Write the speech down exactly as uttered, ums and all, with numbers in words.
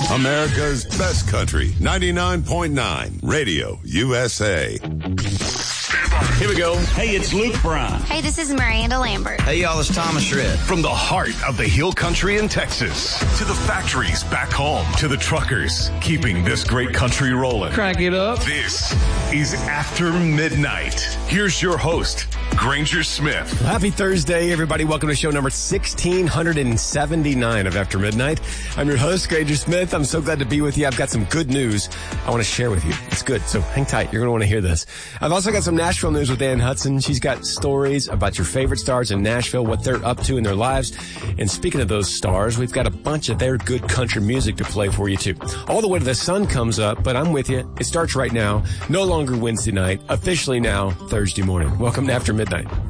America's best country, ninety-nine point nine Radio U S A. Here we go. Hey, it's Luke Bryan. Hey, this is Miranda Lambert. Hey, y'all, it's Thomas Shred. From the heart of the Hill Country in Texas to the factories back home to the truckers keeping this great country rolling. Crank it up. This is After Midnight. Here's your host, Granger Smith. Well, happy Thursday, everybody. Welcome to show number sixteen seventy-nine of After Midnight. I'm your host, Granger Smith. I'm so glad to be with you. I've got some good news I want to share with you. It's good, so hang tight. You're going to want to hear this. I've also got some Nashville news with Ann Hudson. She's got stories about your favorite stars in Nashville, what they're up to in their lives. And speaking of those stars, we've got a bunch of their good country music to play for you, too. All the way to the sun comes up, but I'm with you. It starts right now. No longer Wednesday night. Officially now Thursday morning. Welcome to After Midnight.